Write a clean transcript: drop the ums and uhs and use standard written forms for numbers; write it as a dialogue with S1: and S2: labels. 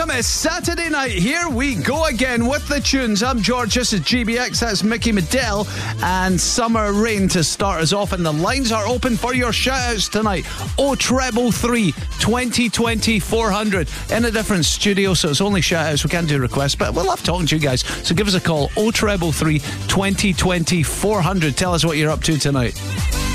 S1: It's Saturday night. Here we go again with the tunes. I'm George, this is GBX, that's Mickey Medell and Summer Rain to start us off. And the lines are open for your shout-outs tonight. 0333 2020 400 in a different studio, so it's only shout-outs. We can't do requests, but we love talking to you guys. So give us a call, 0333 2020 400. Tell us what you're up to tonight.